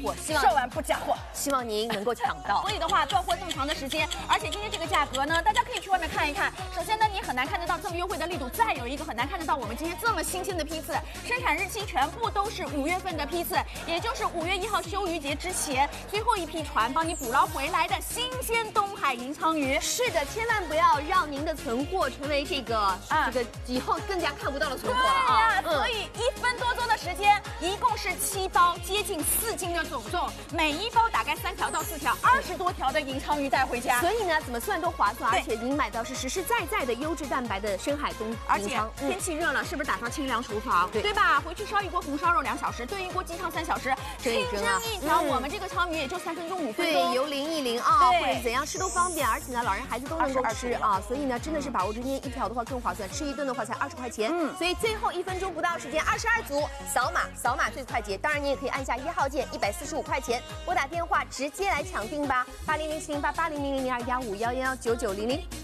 货， 售完不假货， 希望您能够抢到。 所以的话，断货这么长的时间，而且今天这个价格呢，大家可以去外面看一看。首先呢，你很难看得到这么优惠的力度，再有一个很难看得到我们今天这么新鲜的批次，生产日期全部都是5月份的批次，也就是5月1号休渔节之前最后一批船帮你捕捞回来的新鲜东海银鲳鱼。 是的，千万不要让您的存货成为这个以后更加看不到的存货了啊！ 所以1分多钟的时间，一共是7包，接近4斤的总重，每一包大概3条到4条，20多条的银鲳鱼带回家。 所以呢，怎么算都划算，而且您买到是实实在在的优质蛋白的深海东银鲳。 天气热了，是不是打算清凉厨房？对吧？回去烧一锅红烧肉2小时，炖一锅鸡汤3小时，清蒸一条，我们这个鲳鱼也就3分钟5分钟。 对，油淋一淋啊，或者怎样吃都方便，而且呢，老人孩子都能够吃啊。所以呢，真的是把握今天1条的话更划算，吃一顿的话才20块钱。所以最后1分钟不到时间，22组扫码最快捷。当然你也可以按下1号键，145块钱，拨打电话直接来抢订吧，80070880000215119900。